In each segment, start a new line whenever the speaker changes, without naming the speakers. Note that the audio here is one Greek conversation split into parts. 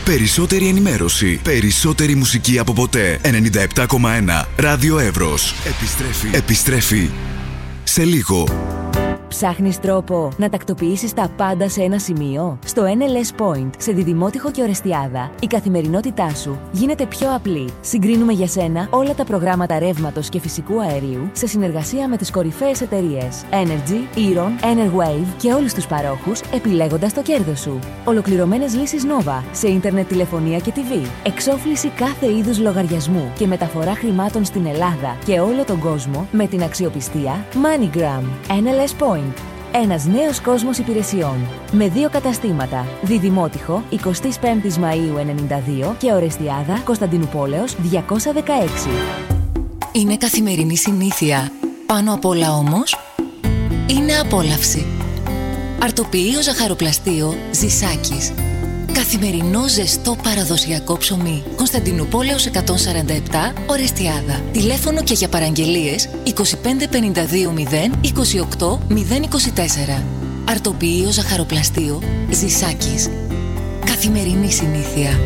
Περισσότερη ενημέρωση. Περισσότερη μουσική από ποτέ. 97,1 Ράδιο Εύρος. Επιστρέφει σε λίγο.
Ψάχνεις τρόπο να τακτοποιήσεις τα πάντα σε ένα σημείο? Στο NLS Point, σε Διδημότυχο και Ορεστιάδα, η καθημερινότητά σου γίνεται πιο απλή. Συγκρίνουμε για σένα όλα τα προγράμματα ρεύματος και φυσικού αερίου σε συνεργασία με τις κορυφαίες εταιρείες Energy, Eron, Enerwave και όλους τους παρόχους, επιλέγοντας το κέρδος σου. Ολοκληρωμένες λύσεις Nova σε ίντερνετ, τηλεφωνία και TV. Εξόφληση κάθε είδους λογαριασμού και μεταφορά χρημάτων στην Ελλάδα και όλο τον κόσμο με την αξιοπιστία MoneyGram. NLS Point. Ένας νέος κόσμος υπηρεσιών. Με 2 καταστήματα. Διδημότυχο, 25 Μαΐου 92 και Ορεστιάδα, Κωνσταντινουπόλεως 216.
Είναι καθημερινή συνήθεια. Πάνω απ' όλα όμως, είναι απόλαυση. Αρτοποιείο ζαχαροπλαστείο Ζησάκης. Καθημερινό ζεστό παραδοσιακό ψωμί. Κωνσταντινουπόλεως 147, Ορεστιάδα. Τηλέφωνο και για παραγγελίες 25 52 0 28 024. Αρτοποιείο ζαχαροπλαστείο Ζησάκης. Καθημερινή συνήθεια.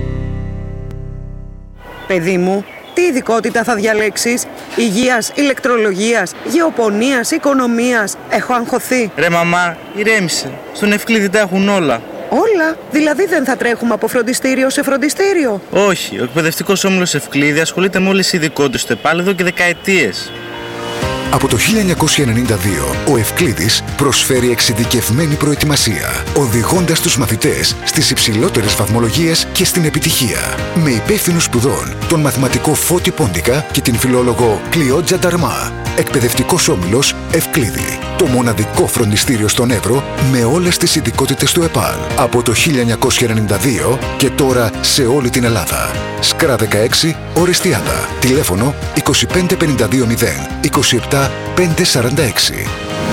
Παιδί μου, τι ειδικότητα θα διαλέξεις? Υγείας, ηλεκτρολογίας, γεωπονίας, οικονομίας? Έχω αγχωθεί.
Ρε μαμά, ηρέμησε. Στον Ευκλήδη τα έχουν όλα.
Όλα? Δηλαδή δεν θα τρέχουμε από φροντιστήριο σε φροντιστήριο?
Όχι, ο εκπαιδευτικός όμιλος Ευκλήδη ασχολείται με όλες τις ειδικότητες στο ΕΠΑΛ εδώ και δεκαετίες.
Από το 1992, ο Ευκλήδης προσφέρει εξειδικευμένη προετοιμασία, οδηγώντας τους μαθητές στις υψηλότερες βαθμολογίες και στην επιτυχία. Με υπεύθυνους σπουδών, τον μαθηματικό Φώτη Πόντικα και την φιλόλογο Κλειότζα Νταρμά. Εκπαιδευτικός όμιλος Ευκλήδη. Το μοναδικό φροντιστήριο στον Εύρο με όλες τις ειδικότητες του ΕΠΑΛ. Από το 1992 και τώρα σε όλη την Ελλάδα. Σκρά 16, Ορεστιάδα. Τηλέφωνο 25 52 0 27 546.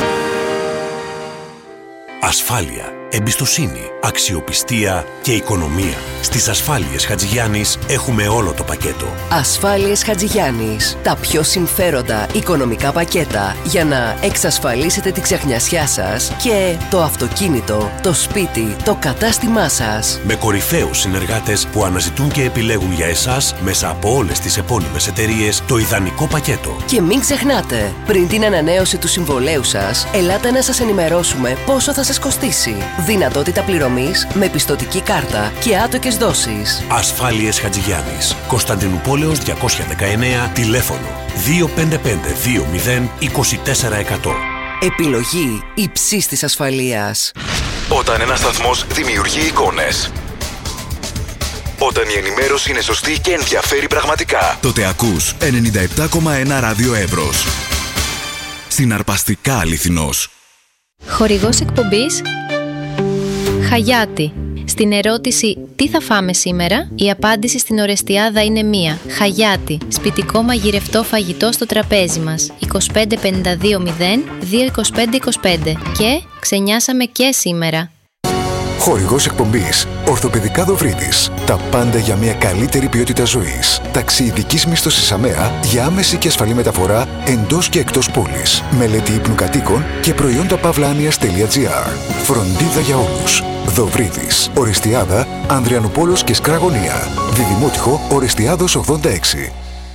Ασφάλεια, εμπιστοσύνη, αξιοπιστία και οικονομία. Στις Ασφάλειες Χατζηγιάννης έχουμε όλο το πακέτο.
Ασφάλειες Χατζηγιάννης. Τα πιο συμφέροντα οικονομικά πακέτα για να εξασφαλίσετε τη ξεχνιασιά σας και το αυτοκίνητο, το σπίτι, το κατάστημά σας.
Με κορυφαίους συνεργάτες που αναζητούν και επιλέγουν για εσάς μέσα από όλες τις επώνυμες εταιρείες το ιδανικό πακέτο.
Και μην ξεχνάτε, πριν την ανανέωση του συμβολέου σας, ελάτε να σας ενημερώσουμε πόσο θα σας κοστίσει. Δυνατότητα πληρωμής με πιστωτική κάρτα και άτοκες δόσεις.
Ασφάλειες Χατζηγιάννης. Κωνσταντινουπόλεως 219, τηλέφωνο 255 20 24 100.
Επιλογή υψής της ασφαλείας.
Όταν ένας σταθμός δημιουργεί εικόνες, όταν η ενημέρωση είναι σωστή και ενδιαφέρει πραγματικά, τότε ακούς 97,1 Ράδιο Εύρος. Συναρπαστικά αληθινός.
Χορηγός εκπομπής Χαγιάτη. Στην ερώτηση «Τι θα φάμε σήμερα?», η απάντηση στην Ορεστιάδα είναι μία. Χαγιάτη. Σπιτικό μαγειρευτό φαγητό στο τραπέζι μας. 25 52 0 225 25. Και ξενιάσαμε και σήμερα.
Χορηγός εκπομπής Ορθοπαιδικά Δοβρίδης. Τα πάντα για μια καλύτερη ποιότητα ζωής. Ταξιειδικής μίσθωσης ΑΜΕΑ για άμεση και ασφαλή μεταφορά εντός και εκτός πόλης. Μελέτη ύπνου κατοίκων και προϊόντα pavlanias.gr. Φροντίδα για όλους. Δοβρίδης. Ορεστιάδα, Ανδριανουπόλεως και Σκραγωνία. Διδημότυχο, Ορεστιάδος 86.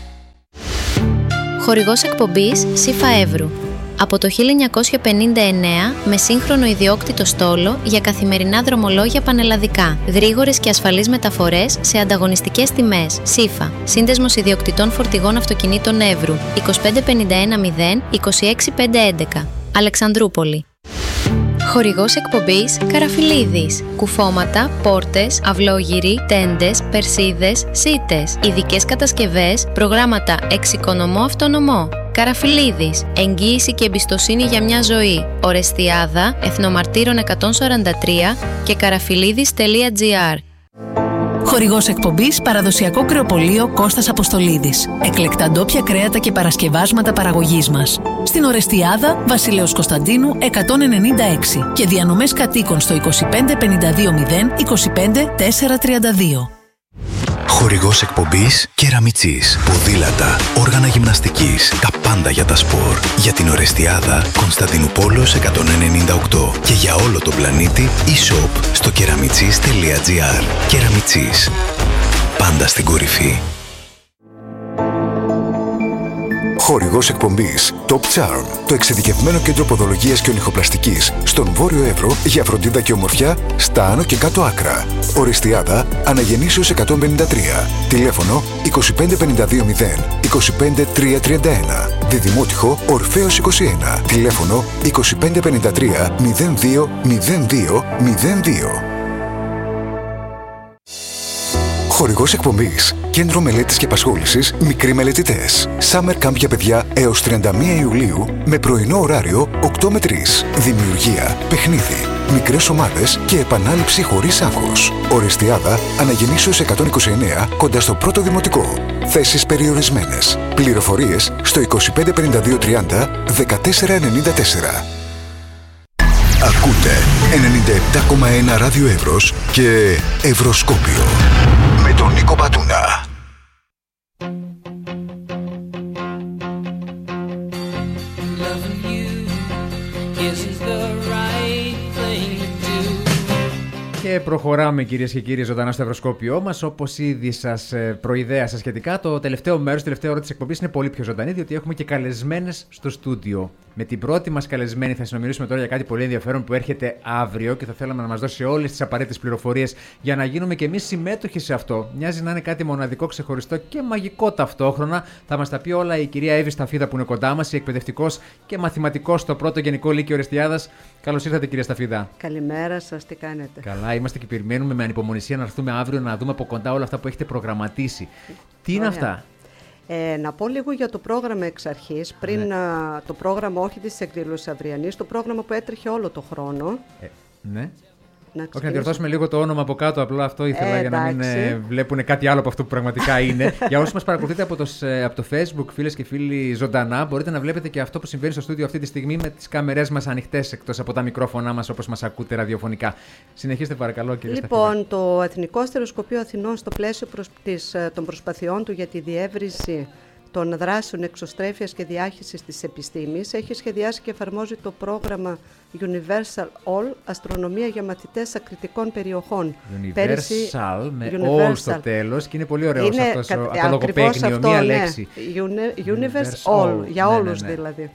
Χορηγός εκπομπής ΣΥΦΑ Εύρου. Από το 1959 με σύγχρονο ιδιόκτητο στόλο για καθημερινά δρομολόγια πανελλαδικά. Γρήγορες και ασφαλείς μεταφορές σε ανταγωνιστικές τιμές. ΣΥΦΑ. Σύνδεσμος ιδιοκτητών φορτηγών αυτοκινήτων Εύρου. 25 51 0 26 511. Αλεξανδρούπολη. Χορηγός εκπομπής Καραφιλίδης. Κουφώματα, πόρτες, αυλόγυροι, τέντες, περσίδες, σίτες. Ειδικές κατασκευές, προγράμματα εξοικονομώ αυτονομώ. Καραφιλίδης. Εγγύηση και εμπιστοσύνη για μια ζωή. Ορεστιάδα, Εθνομαρτύρων 143 και καραφιλίδης.gr.
Χορηγός εκπομπής Παραδοσιακό Κρεοπωλείο Κώστας Αποστολίδης. Εκλεκτά ντόπια κρέατα και παρασκευάσματα παραγωγής μας. Στην Ορεστιάδα, Βασιλέως Κωνσταντίνου 196 και διανομές κατοίκων στο 25 52 0 25 432.
Χορηγός εκπομπής Κεραμιτσής. Ποδήλατα, όργανα γυμναστικής, τα πάντα για τα σπορ. Για την Ορεστιάδα, Κωνσταντινούπολος 198. Και για όλο τον πλανήτη, e-shop στο keramitzis.gr. Κεραμιτσής. Πάντα στην κορυφή.
Χορηγός εκπομπής Top Charm, το εξειδικευμένο κέντρο ποδολογίας και ονυχοπλαστικής στον Βόρειο Εύρο για φροντίδα και ομορφιά στα άνω και κάτω άκρα. Ορεστιάδα, Αναγεννήσεως 153. Τηλέφωνο 25520 25331. Διδημότυχο Ορφέως 21. Τηλέφωνο 2553 02 02 02. Χορηγός εκπομπής Κέντρο Μελέτης και Απασχόλησης Μικροί Μελετητές. Summer Camp για παιδιά έως 31 Ιουλίου με πρωινό ωράριο 8 με 3. Δημιουργία, παιχνίδι, μικρές ομάδες και επανάληψη χωρίς άγχος. Ορεστιάδα, Αναγεννήσεως 129 κοντά στο πρώτο δημοτικό. Θέσεις περιορισμένες. Πληροφορίες στο 255230 1494. Ακούτε 97,1 ράδιο Εύρος και Ευρωσκόπιο με τον Νίκο Πατούνα.
Και προχωράμε, κυρίες και κύριοι, ζωντανά στο Ευρωσκόπιό μας. Όπως ήδη σας προειδέασα σχετικά, το τελευταίο μέρος, το τελευταίο ώρα της εκπομπής είναι πολύ πιο ζωντανή, διότι έχουμε και καλεσμένες στο στούντιο. Με την πρώτη μας καλεσμένη θα συνομιλήσουμε τώρα για κάτι πολύ ενδιαφέρον που έρχεται αύριο και θα θέλαμε να μας δώσει όλες τις απαραίτητες πληροφορίες για να γίνουμε και εμείς συμμέτοχοι σε αυτό. Μοιάζει να είναι κάτι μοναδικό, ξεχωριστό και μαγικό ταυτόχρονα. Θα μας τα πει όλα η κυρία Εύη Σταφίδα που είναι κοντά μας, η εκπαιδευτικός και μαθηματικός στο πρώτο Γενικό Λύκειο Ορεστιάδας. Καλώς ήρθατε, κυρία Σταφίδα.
Καλημέρα σας, τι κάνετε?
Καλά, είμαστε και περιμένουμε με ανυπομονησία να έρθουμε αύριο να δούμε από κοντά όλα αυτά που έχετε προγραμματίσει. Τι είναι αυτά?
Να πω λίγο για το πρόγραμμα εξ αρχής, πριν το πρόγραμμα όχι της εκδήλωσης αυριανής, το πρόγραμμα που έτρεχε όλο το χρόνο.
Ναι. Όχι, να διορθώσουμε λίγο το όνομα από κάτω, απλά αυτό ήθελα για να μην βλέπουν κάτι άλλο από αυτό που πραγματικά είναι. Για όσους μας παρακολουθείτε από το Facebook, φίλες και φίλοι, ζωντανά, μπορείτε να βλέπετε και αυτό που συμβαίνει στο στούντιο αυτή τη στιγμή με τις κάμερές μας ανοιχτές, εκτός από τα μικρόφωνά μας όπως μας ακούτε ραδιοφωνικά. Συνεχίστε παρακαλώ, κύριε Σταφίδα.
Λοιπόν, το Εθνικό Αστεροσκοπείο Αθηνών, στο πλαίσιο των προσπαθειών του για τη διεύρυνση των δράσεων εξωστρέφειας και διάχυσης της επιστήμης, έχει σχεδιάσει και εφαρμόζει το πρόγραμμα Universal All, αστρονομία για μαθητές ακριτικών περιοχών.
Universal, με all στο τέλος, και είναι πολύ ωραίος αυτός το λογοπαίγνιο, μία λέξη.
Universe All, για όλους δηλαδή.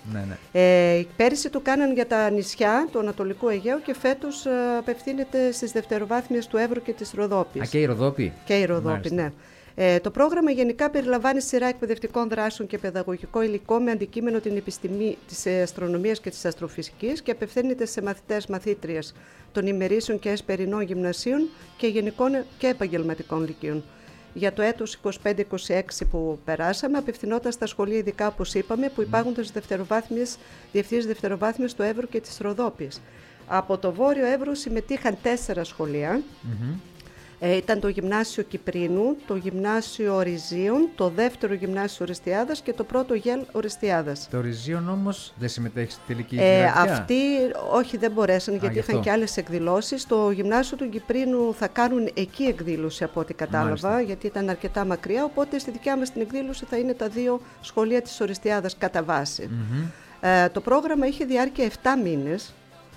Πέρυσι το κάναν για τα νησιά του Ανατολικού Αιγαίου και φέτος απευθύνεται στις δευτεροβάθμιες του Εύρου και της Ροδόπης.
Και η Ροδόπη.
Και η Ροδόπη, ναι. Το πρόγραμμα γενικά περιλαμβάνει σειρά εκπαιδευτικών δράσεων και παιδαγωγικό υλικό με αντικείμενο την επιστήμη της αστρονομίας και της αστροφυσικής και απευθύνεται σε μαθητές μαθήτριες των ημερήσεων και εσπερινών γυμνασίων και γενικών και επαγγελματικών λυκείων. Για το έτος 25-26 που περάσαμε, απευθυνόταν στα σχολεία ειδικά, όπως είπαμε, που υπάρχουν στις διευθύνσεις δευτεροβάθμιας του Εύρου και της Ροδόπης. Από το Βόρειο Εύρο συμμετείχαν 4 σχολεία. Ήταν το Γυμνάσιο Κυπρίνου, το Γυμνάσιο Οριζίων, το δεύτερο Γυμνάσιο Ορεστιάδας και το πρώτο ΓΕΛ Ορεστιάδας.
Το Οριζίων όμως δεν συμμετέχει στη τελική βραδιά.
Αυτοί όχι, δεν μπορέσαν γιατί είχαν και άλλες εκδηλώσεις. Το Γυμνάσιο του Κυπρίνου θα κάνουν εκεί εκδήλωση από ό,τι κατάλαβα, γιατί ήταν αρκετά μακριά, οπότε στη δικιά μας την εκδήλωση θα είναι τα 2 σχολεία της Ορεστιάδας κατά βάση. Το πρόγραμμα είχε διάρκεια 7 μήνες.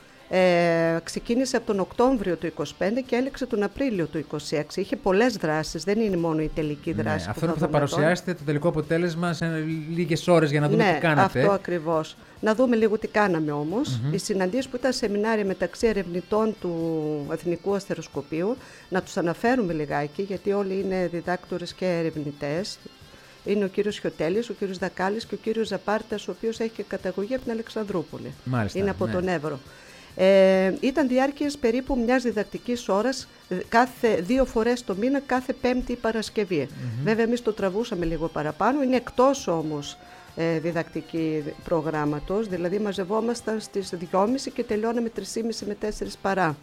Ξεκίνησε από τον Οκτώβριο του 25 και έληξε τον Απρίλιο του 26. Είχε πολλές δράσεις, δεν είναι μόνο η τελική δράση.
Αυτό που θα παρουσιάσετε το τελικό αποτέλεσμα σε λίγες ώρες για να δούμε τι κάνατε.
Αυτό ακριβώς. Να δούμε λίγο τι κάναμε όμως. Οι συναντήσεις που ήταν σεμινάρια μεταξύ ερευνητών του Εθνικού Αστεροσκοπείου, να τους αναφέρουμε λιγάκι, γιατί όλοι είναι διδάκτορες και ερευνητές. Είναι ο κύριος Χιωτέλης, ο κύριος Δακάλης και ο κύριος Ζαπάρτας, ο οποίος έχει και καταγωγή από την Αλεξανδρούπολη.
Μάλιστα,
είναι από τον Εύρο. Ήταν διάρκειες περίπου μιας διδακτικής ώρας, κάθε 2 φορές το μήνα, κάθε Πέμπτη ή Παρασκευή. Βέβαια εμείς το τραβούσαμε λίγο παραπάνω, είναι εκτός όμως διδακτική προγράμματος, δηλαδή μαζευόμασταν στις 2.30 και τελειώναμε 3.30 με 4 παρά.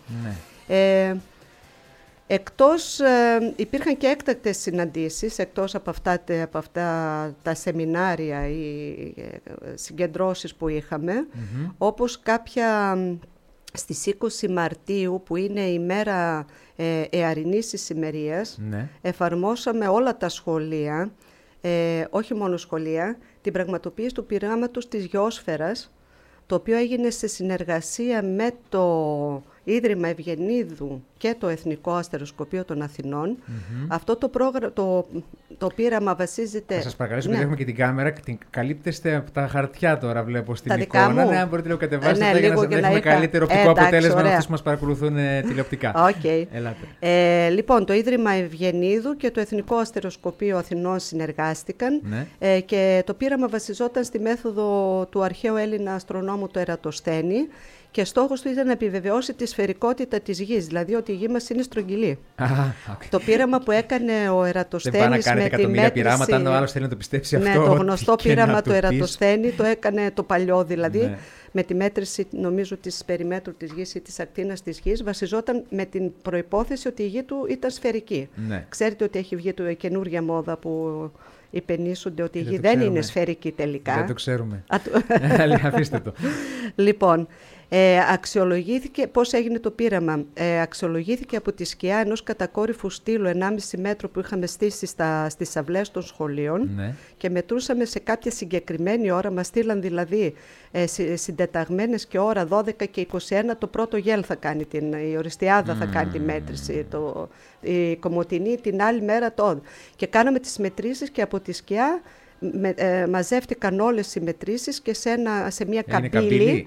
Εκτός, υπήρχαν και έκτακτες συναντήσεις, εκτός από αυτά τα σεμινάρια ή συγκεντρώσεις που είχαμε, όπως κάποια στις 20 Μαρτίου, που είναι η μέρα εαρινής ησημερίας, εφαρμόσαμε όλα τα σχολεία, όχι μόνο σχολεία, την πραγματοποίηση του πειράματος της γεώσφαιρας, το οποίο έγινε σε συνεργασία με το Ίδρυμα Ευγενίδου και το Εθνικό Αστεροσκοπείο των Αθηνών. Αυτό το πείραμα βασίζεται...
Θα σας παρακαλέσω, επειδή έχουμε και την κάμερα, την καλύπτεστε από τα χαρτιά τώρα, βλέπω στην εικόνα. Ναι, αν μπορείτε λίγο κατεβάσετε για να έχουμε καλύτερο οπτικό αποτέλεσμα από αυτούς που μας παρακολουθούν τηλεοπτικά.
Λοιπόν, το Ίδρυμα Ευγενίδου και το Εθνικό Αστεροσκοπείο Αθηνών συνεργάστηκαν και το πείραμα βασιζόταν στη μέθοδο του αρχαίου Έλληνα αστρονόμου του Ερατοσθένη. Και στόχος του ήταν να επιβεβαιώσει τη σφαιρικότητα της Γης, δηλαδή ότι η Γη μας είναι στρογγυλή. Το πείραμα που έκανε ο Ερατοσθένης με τη μέτρηση...
πειράματα, αν ο άλλος θέλει να το πιστέψει αυτό.
Ναι, το γνωστό πείραμα του Ερατοσθένη το έκανε το παλιό, δηλαδή με τη μέτρηση, νομίζω, της περιμέτρου της Γης ή της ακτίνας της Γης, βασιζόταν με την προϋπόθεση ότι η Γη του ήταν σφαιρική. Ξέρετε ότι έχει βγει καινούργια μόδα που υπενήσονται ότι η Γη δεν είναι σφαιρική τελικά.
Δεν το ξέρουμε. Αφήστε το.
Λοιπόν, αξιολογήθηκε, πώς έγινε το πείραμα. Αξιολογήθηκε από τη σκιά ενός κατακόρυφου στήλου 1,5 μέτρο που είχαμε στήσει στις αυλές των σχολείων και μετρούσαμε σε κάποια συγκεκριμένη ώρα, μας στείλαν δηλαδή συντεταγμένες και ώρα 12 και 21 το πρώτο γέλ θα κάνει, η Ορεστιάδα θα κάνει τη μέτρηση, η Κομοτηνή την άλλη μέρα τότε. Και κάναμε τις μετρήσεις και από τη σκιά μαζεύτηκαν όλες οι μετρήσεις και σε μια καμπύλη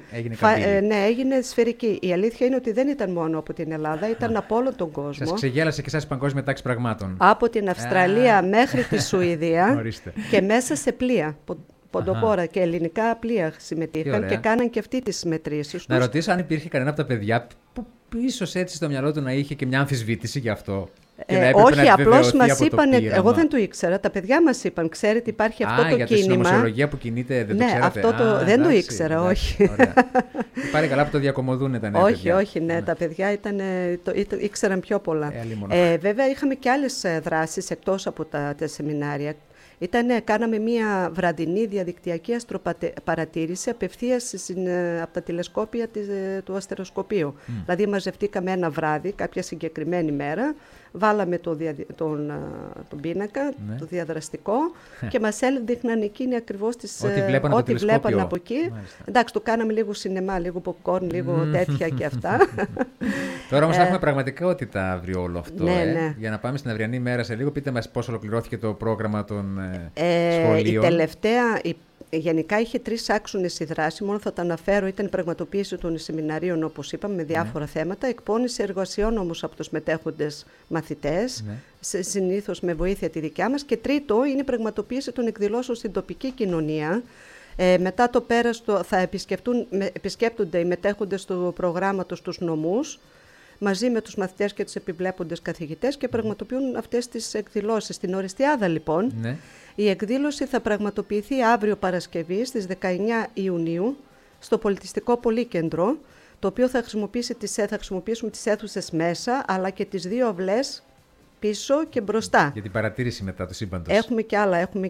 έγινε σφαιρική. Η αλήθεια είναι ότι δεν ήταν μόνο από την Ελλάδα, ήταν από όλο τον κόσμο.
Σας ξεγέλασε και εσάς η παγκόσμια τάξη πραγμάτων.
Από την Αυστραλία μέχρι τη Σουηδία και μέσα σε πλοία. Ποντοπόρα και ελληνικά πλοία συμμετείχαν και κάναν και αυτοί τις μετρήσεις.
Να ρωτήσω αν υπήρχε κανένα από τα παιδιά που ίσως έτσι στο μυαλό του να είχε και μια αμφισβήτηση γι' αυτό.
Όχι, απλώς μας είπαν, εγώ δεν το ήξερα, τα παιδιά μας είπαν, ξέρετε υπάρχει αυτό το κίνημα.
Για τη συνωμοσιολογία που κινείται δεν το ξέρατε.
Δεν το ήξερα, όχι.
Πάρει καλά που το διακομωδούν τα νέα παιδιά.
Όχι, τα παιδιά ήξεραν πιο πολλά. Βέβαια είχαμε και άλλες δράσεις εκτός από τα σεμινάρια. Κάναμε μια βραδινή διαδικτυακή αστροπαρατήρηση απευθείας από τα τηλεσκόπια του αστεροσκοπείου. Δηλαδή μαζευτήκαμε ένα βράδυ, κάποια συγκεκριμένη μέρα, βάλαμε τον πίνακα, το διαδραστικό και μας έδειχναν εκείνοι ακριβώς ό,τι βλέπαν από εκεί. Εντάξει, το κάναμε λίγο σινεμά, λίγο popcorn, λίγο τέτοια και αυτά.
Τώρα όμως θα έχουμε πραγματικότητα αύριο όλο αυτό. Για να πάμε στην αυριανή μέρα σε λίγο, πείτε μας πώς ολοκληρώθηκε το πρόγραμμα των σχολείων.
Η τελευταία... Γενικά είχε 3 άξονες η δράση, μόνο θα τα αναφέρω. Ήταν η πραγματοποίηση των σεμιναρίων, όπως είπαμε, με διάφορα θέματα. Εκπόνηση εργασιών όμως από τους μετέχοντες μαθητές, συνήθως με βοήθεια τη δικιά μας. Και τρίτο είναι η πραγματοποίηση των εκδηλώσεων στην τοπική κοινωνία. Μετά το πέρας θα επισκέπτονται οι μετέχοντες του προγράμματος στους νομούς, μαζί με τους μαθητές και τους επιβλέποντες καθηγητές και πραγματοποιούν αυτές τις εκδηλώσεις. Στην Ορεστιάδα, λοιπόν, η εκδήλωση θα πραγματοποιηθεί αύριο Παρασκευή στις 19 Ιουνίου στο Πολιτιστικό Πολύκεντρο, το οποίο θα χρησιμοποιήσουμε τις αίθουσες μέσα, αλλά και τις 2 αυλές πίσω και μπροστά.
Για την παρατήρηση μετά του σύμπαντος.
Έχουμε και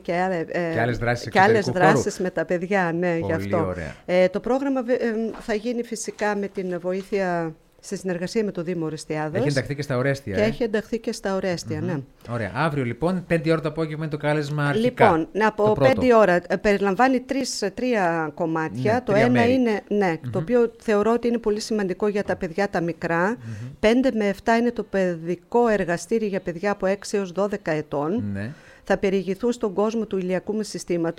άλλες δράσεις με τα παιδιά, γι' αυτό. Το πρόγραμμα θα γίνει φυσικά με την βοήθεια, σε συνεργασία με το Δήμο Ορεστιάδας.
Έχει ενταχθεί και στα Ορέστια.
Και έχει ενταχθεί και στα Ορέστια, ναι.
Ωραία. Αύριο λοιπόν, 5 ώρα το απόγευμα είναι το κάλεσμα αρχικά.
Λοιπόν, από 5 ώρα περιλαμβάνει 3 κομμάτια. Το ένα είναι, το οποίο θεωρώ ότι είναι πολύ σημαντικό για τα παιδιά τα μικρά. 5 με 7 είναι το παιδικό εργαστήρι για παιδιά από 6 έως 12 ετών. Θα περιηγηθούν στον κόσμο του ηλιακού συστήματος.